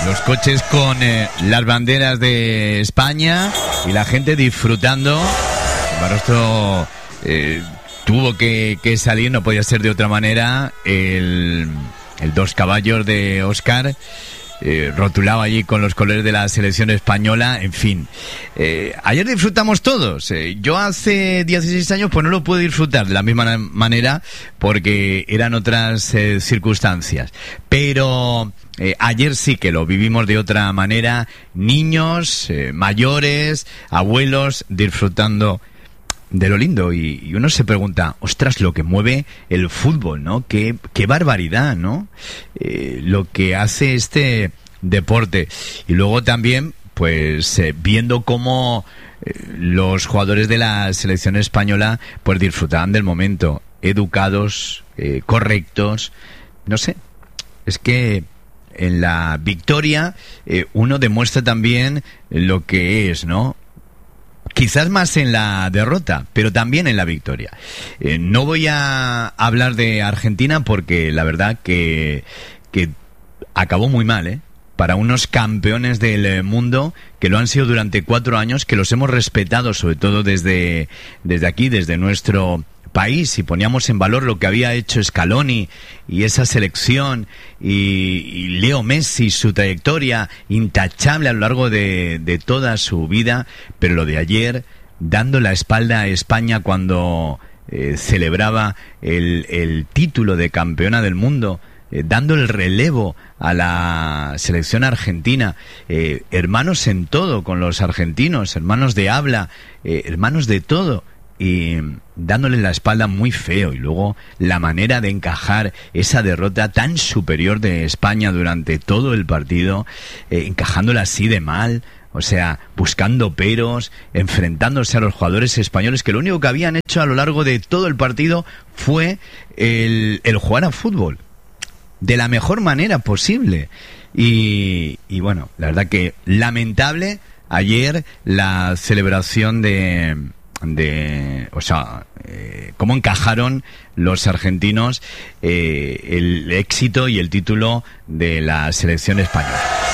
Los coches con las banderas de España y la gente disfrutando. Barosto tuvo que salir, no podía ser de otra manera. El Dos Caballos de Óscar rotulaba allí con los colores de la selección española. En fin, ayer disfrutamos todos. Yo hace 16 años pues no lo pude disfrutar de la misma manera porque eran otras circunstancias, pero ayer sí que lo vivimos de otra manera. Niños, mayores, abuelos disfrutando de lo lindo, y uno se pregunta, ostras, lo que mueve el fútbol, ¿no? Qué barbaridad, ¿no? Lo que hace este deporte. Y luego también, pues, viendo cómo los jugadores de la selección española, pues, disfrutaban del momento, educados, correctos, no sé, es que en la victoria uno demuestra también lo que es, ¿no? Quizás más en la derrota, pero también en la victoria. No voy a hablar de Argentina porque la verdad que acabó muy mal, para unos campeones del mundo que lo han sido durante 4 años, que los hemos respetado sobre todo desde aquí, desde nuestro país, y poníamos en valor lo que había hecho Scaloni y esa selección y Leo Messi, su trayectoria intachable a lo largo de toda su vida. Pero lo de ayer, dando la espalda a España cuando celebraba el título de campeona del mundo, dando el relevo a la selección argentina, hermanos en todo con los argentinos, hermanos de habla, hermanos de todo, y dándole la espalda muy feo. Y luego la manera de encajar esa derrota tan superior de España durante todo el partido, encajándola así de mal, o sea, buscando peros, enfrentándose a los jugadores españoles que lo único que habían hecho a lo largo de todo el partido fue el jugar a fútbol de la mejor manera posible. Y bueno, la verdad que lamentable ayer la celebración cómo encajaron los argentinos el éxito y el título de la selección española.